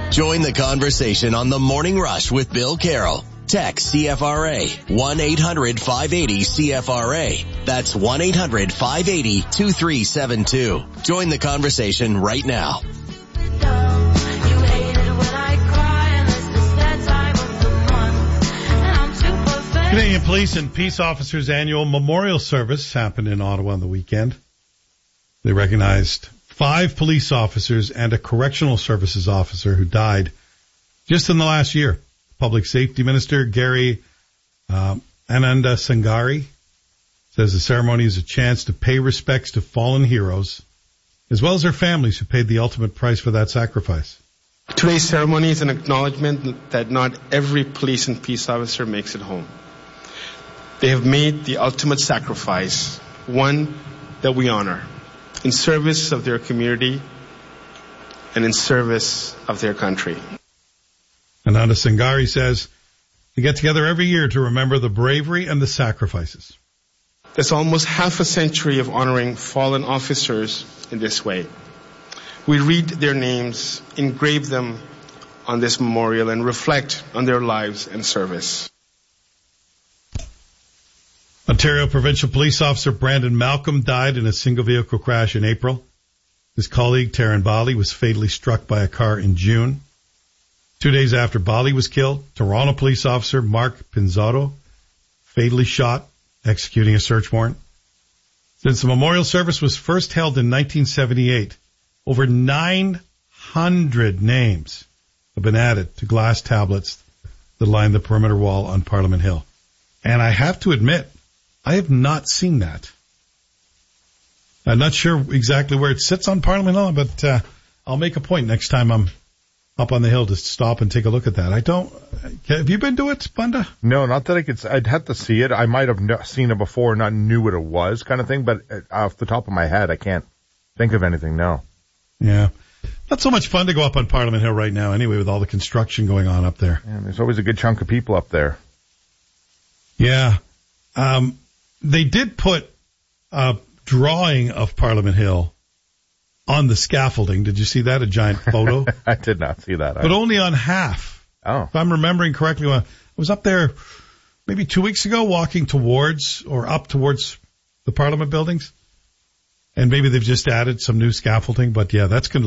Join the conversation on The Morning Rush with Bill Carroll. Text CFRA 1-800-580-CFRA. That's 1-800-580-2372. Join the conversation right now. Canadian Police and Peace Officers Annual Memorial Service happened in Ottawa on the weekend. They recognized 5 police officers and a correctional services officer who died just in the last year. Public Safety Minister Gary Ananda Sangari says the ceremony is a chance to pay respects to fallen heroes, as well as their families who paid the ultimate price for that sacrifice. Today's ceremony is an acknowledgement that not every police and peace officer makes it home. They have made the ultimate sacrifice, one that we honor, in service of their community and in service of their country. Ananda Sangari says they get together every year to remember the bravery and the sacrifices. There's almost half a century of honoring fallen officers in this way. We read their names, engrave them on this memorial, and reflect on their lives and service. Ontario Provincial Police Officer Brandon Malcolm died in a single-vehicle crash in April. His colleague, Taryn Bali, was fatally struck by a car in June. 2 days after Bali was killed, Toronto police officer Mark Pinzotto fatally shot, executing a search warrant. Since the memorial service was first held in 1978, over 900 names have been added to glass tablets that line the perimeter wall on Parliament Hill. And I have to admit, I have not seen that. I'm not sure exactly where it sits on Parliament Hill, but I'll make a point next time I'm up on the hill to stop and take a look at that. Have you been to it, Bunda? No, not that I'd have to see it. I might have seen it before and not knew what it was kind of thing, but off the top of my head, I can't think of anything, no. Yeah. Not so much fun to go up on Parliament Hill right now anyway with all the construction going on up there. Yeah, there's always a good chunk of people up there. Yeah. They did put a drawing of Parliament Hill on the scaffolding. Did you see that? A giant photo? I did not see that. But only on half. Oh. If I'm remembering correctly, I was up there maybe 2 weeks ago walking towards the Parliament buildings. And maybe they've just added some new scaffolding. But yeah, that's going to